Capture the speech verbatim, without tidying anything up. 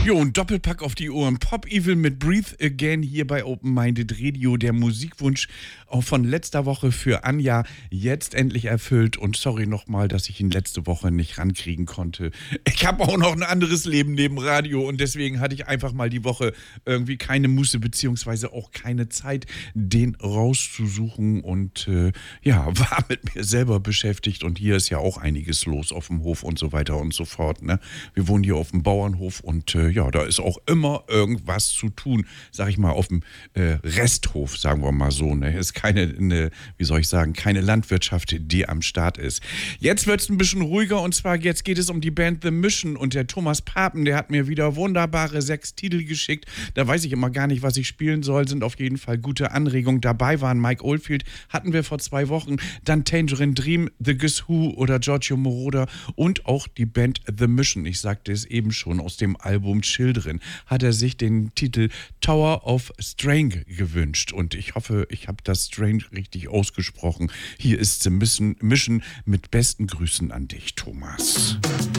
Jo, ein Doppelpack auf die Ohren. Pop Evil mit Breathe Again hier bei Open Minded Radio. Der Musikwunsch auch von letzter Woche für Anja jetzt endlich erfüllt. Und sorry nochmal, dass ich ihn letzte Woche nicht rankriegen konnte. Ich habe auch noch ein anderes Leben neben Radio und deswegen hatte ich einfach mal die Woche irgendwie keine Muße beziehungsweise auch keine Zeit, den rauszusuchen. Und äh, ja, war mit mir selber beschäftigt. Und hier ist ja auch einiges los auf dem Hof und so weiter und so fort. Ne? Wir wohnen hier auf dem Bauernhof und äh, ja, da ist auch immer irgendwas zu tun, sag ich mal, auf dem äh, Resthof, sagen wir mal so. Ne? Ist keine, eine, wie soll ich sagen, keine Landwirtschaft, die am Start ist. Jetzt wird es ein bisschen ruhiger und zwar jetzt geht es um die Band The Mission und der Thomas Papen, der hat mir wieder wunderbare sechs Titel geschickt. Da weiß ich immer gar nicht, was ich spielen soll, sind auf jeden Fall gute Anregungen. Dabei waren Mike Oldfield, hatten wir vor zwei Wochen, dann Tangerine Dream, The Guess Who oder Giorgio Moroder und auch die Band The Mission. Ich sagte es eben schon, aus dem Album Children hat er sich den Titel Tower of Strength gewünscht und ich hoffe, ich habe das Strange richtig ausgesprochen. Hier ist The Mission mit besten Grüßen an dich, Thomas.